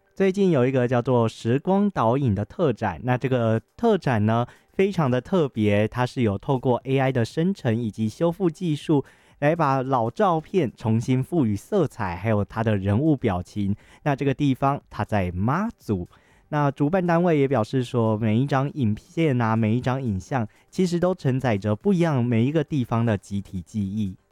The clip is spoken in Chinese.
最近有一个叫做时光导引的特展，那这个特展呢非常的特别，它是有透过 AI 的生成以及修复技术来把老照片重新赋予色彩，还有它的人物表情。那这个地方它在妈祖，那主办单位也表示说，每一张影片啊，每一张影像其实都承载着不一样每一个地方的集体记忆。